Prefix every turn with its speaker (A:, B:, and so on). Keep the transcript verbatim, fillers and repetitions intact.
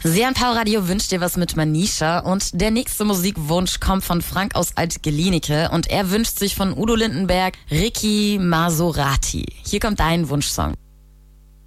A: Sie an Power Radio wünscht dir was mit Manisha und der nächste Musikwunsch kommt von Frank aus Alt-Gelinike und er wünscht sich von Udo Lindenberg Ricky Maserati. Hier kommt dein Wunschsong.